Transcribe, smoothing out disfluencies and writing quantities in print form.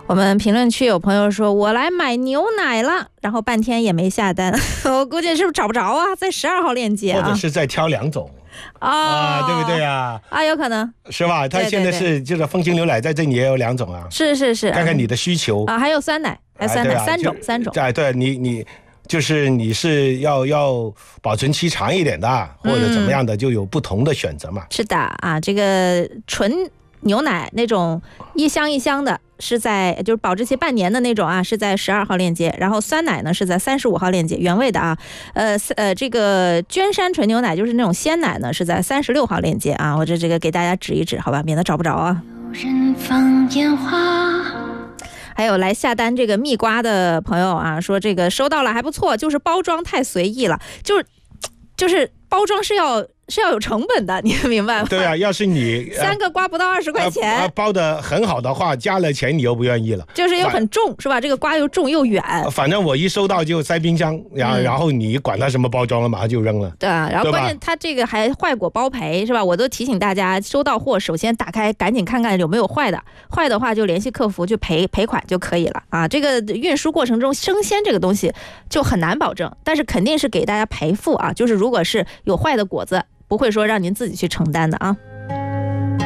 我们评论区有朋友说我来买牛奶了，然后半天也没下单我估计是不是找不着啊，在12号链接啊， 或者是在挑2种对不对啊？ 有可能是吧？它现在是就是风行牛奶在这里也有2种啊， 是看看你的需求还有酸奶，3种对，你就是你是要保存期长一点的，或者怎么样的，就有不同的选择嘛。 是的啊，这个纯牛奶那种一箱一箱的是在就是保质期半年的那种啊，是在12号链接，然后酸奶呢是在35号链接，原味的啊。这个娟山纯牛奶就是那种鲜奶呢是在36号链接啊，我这个给大家指一指，好吧，免得找不着啊。有人放烟花。还有来下单这个蜜瓜的朋友啊，说这个收到了还不错，就是包装太随意了，就是包装是要有成本的，你明白吗？ 对啊，要是你 3个瓜不到20块钱， 包的很好的话，加了钱你又不愿意了， 就是又很重是吧？这个瓜又重又远， 反正我一收到就塞冰箱，然后你管它什么包装了，马上就扔了。 对啊，然后关键它这个还坏果包赔是吧？我都提醒大家，收到货首先打开赶紧看看有没有坏的，坏的话就联系客服去赔款就可以了啊。这个运输过程中生鲜这个东西就很难保证，但是肯定是给大家赔付啊，就是如果是有坏的果子，不会说让您自己去承担的啊。